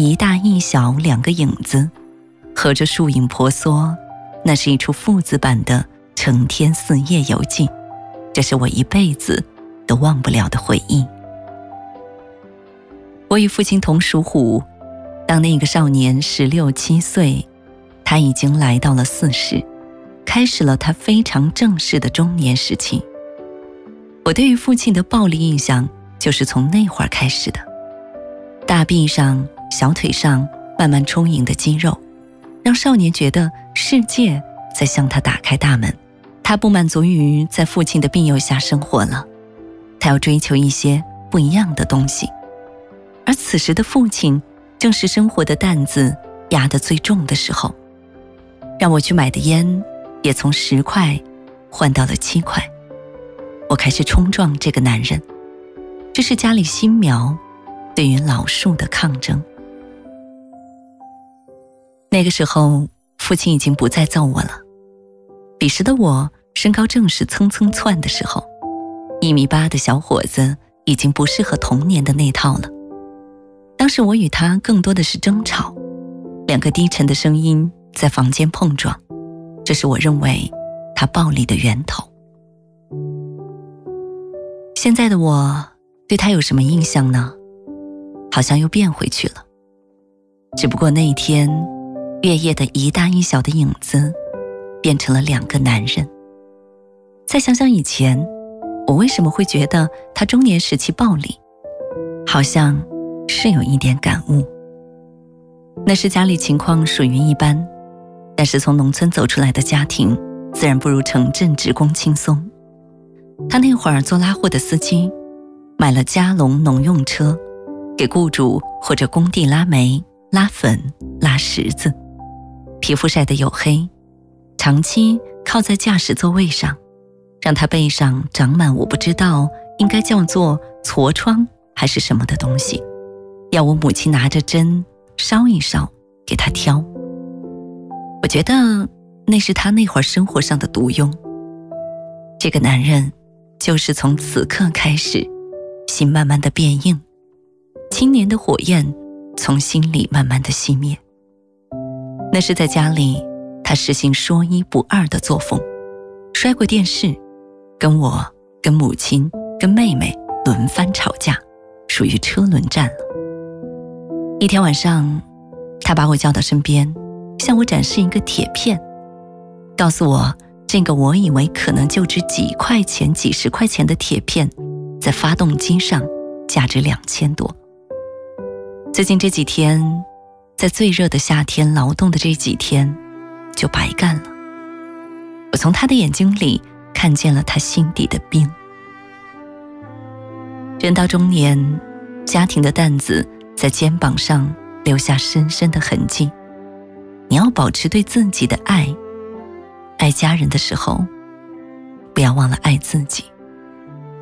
一大一小两个影子，合着树影婆娑，那是一出父子版的承天寺夜游记，这是我一辈子都忘不了的回忆。我与父亲同属虎，当那个少年16、17岁，他已经来到了40，开始了他非常正式的中年时期。我对于父亲的暴力印象就是从那会儿开始的。大臂上、小腿上慢慢充盈的肌肉，让少年觉得世界在向他打开大门。他不满足于在父亲的庇佑下生活了，他要追求一些不一样的东西。而此时的父亲正是生活的担子压得最重的时候，让我去买的烟也从10块换到了7块。我开始冲撞这个男人，这是家里新苗对于老树的抗争。那个时候父亲已经不再揍我了，彼时的我身高正是蹭蹭窜的时候，1.8米的小伙子已经不适合童年的那套了。当时我与他更多的是争吵，2个低沉的声音在房间碰撞，这是我认为他暴力的源头。现在的我对他有什么印象呢？好像又变回去了。只不过那一天，月夜的一大一小的影子变成了2个男人。再想想以前，我为什么会觉得他中年时期暴力，好像是有一点感悟。那时家里情况属于一般，但是从农村走出来的家庭自然不如城镇职工轻松。他那会儿做拉货的司机，买了加农农用车，给雇主或者工地拉煤、拉粉、拉石子，皮肤晒得黝黑，长期靠在驾驶座位上，让他背上长满我不知道应该叫做痤疮还是什么的东西，要我母亲拿着针烧一烧给他挑。我觉得那是他那会儿生活上的独用。这个男人就是从此刻开始，心慢慢的变硬，青年的火焰从心里慢慢的熄灭。那是在家里，他实行说一不二的作风，摔过电视，跟我、跟母亲、跟妹妹轮番吵架，属于车轮战了。一天晚上，他把我叫到身边，向我展示一个铁片，告诉我这个我以为可能就值几块钱、几十块钱的铁片，在发动机上价值2000多。最近这几天，在最热的夏天劳动的这几天就白干了。我从他的眼睛里看见了他心底的冰。人到中年，家庭的担子在肩膀上留下深深的痕迹。你要保持对自己的爱，爱家人的时候，不要忘了爱自己。